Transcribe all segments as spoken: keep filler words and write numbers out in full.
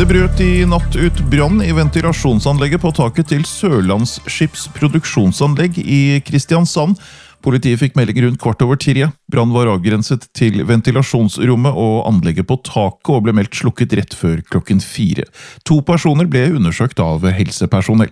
Det brøt i natt ut brann i ventilasjonsanlegget på taket til Sørlandsskips produksjonsanlegg i Kristiansand. Politiet fikk melding rundt kvart over tre. Brann var avgrenset til ventilasjonsrommet og anlegget på taket og ble meldt slukket rett før klokken fire. To personer ble undersøkt av helsepersonell.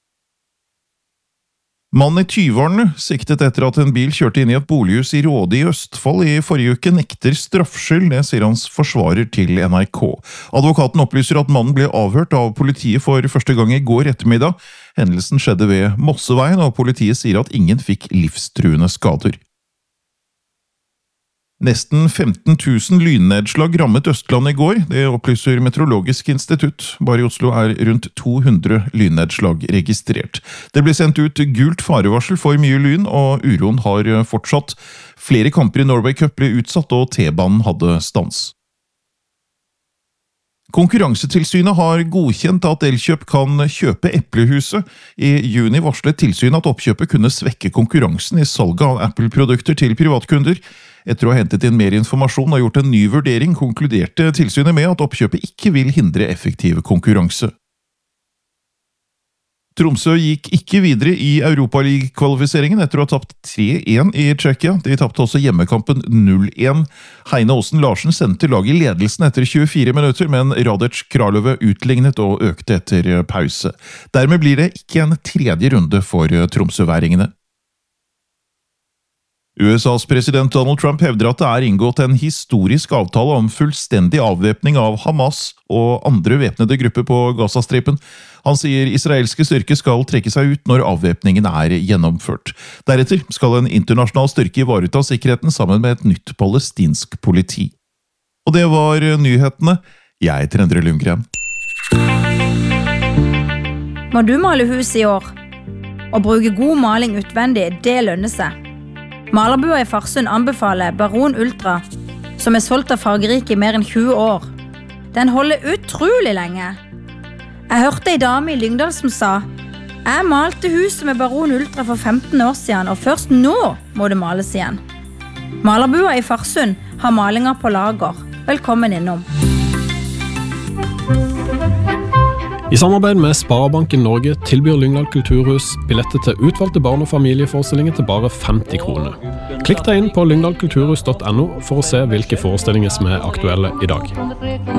Mannen i tyverne, siktet etter at en bil kjørte inn i et bolighus i Råde i Østfold i forrige uke, nekter straffskyld, det sier hans forsvarer til N R K. Advokaten opplyser at mannen ble avhørt av politiet for første gang i går ettermiddag. Hendelsen skjedde ved Mosseveien, og politiet sier at ingen fikk livstruende skader. Nesten femten tusen lynnedslag rammet Østlandet i går, det opplyser Meteorologisk institutt. Bare i Oslo er rundt to hundre lynnedslag registrert. Det ble sendt ut gult farevarsel for mye lyn, og uroen har fortsatt. Flere kamper i Norway Cup ble utsatt, og T-banen hadde stans. Konkurransetilsynet har godkjent at Elkjøp kan kjøpe Eplehuset. I juni varslet tilsynet at oppkjøpet kunne svekke konkurransen i salget av Apple-produkter til privatkunder. Etter å ha hentet inn mer informasjon og gjort en ny vurdering, konkluderte tilsynet med at oppkjøpet ikke vil hindre effektiv konkurranse. Tromsø gikk ikke videre i Europaliga-kvalifiseringen etter å ha tapt tre en i Tsjekkia. De tapte også hjemmekampen null en. Heine Aasen Larsen sendte laget i ledelsen etter tjuefire minutter, men Radec Kralove utlignet og økte etter pause. Dermed blir det ikke en tredje runde for tromsøværingene. U S A's president Donald Trump hevder at det er inngått en historisk avtale om fullstendig avvæpning av Hamas og andre væpnede grupper på Gazastripen. Han sier israelske styrker skal trekke seg ut når avvæpningen er gjennomført. Deretter skal en internasjonal styrke ivareta sikkerheten sammen med et nytt palestinsk politi. Og det var nyhetene. Jeg heter Endre Lundgren. Må du male hus i år? Å bruke god maling utvendig, det lønner seg. Malerbua i Farsund anbefaler Baron Ultra, som er solgt av Fargerike i mer enn tjue år. Den holder utrolig lenge. Jeg hørte en dame i Lyngdal som sa: «Jeg malte huset med Baron Ultra for femten år siden, og først nå må det males igjen.» Malerbua i Farsund har malinger på lager. Velkommen innom. I samarbeid med Sparebanken Norge tilbyr Lyngdal Kulturhus billetter til utvalgte barn- og familieforestillinger til bare femti kroner. Klikk deg inn på lyngdal kulturhus punktum no for å se hvilke forestillinger som er aktuelle i dag.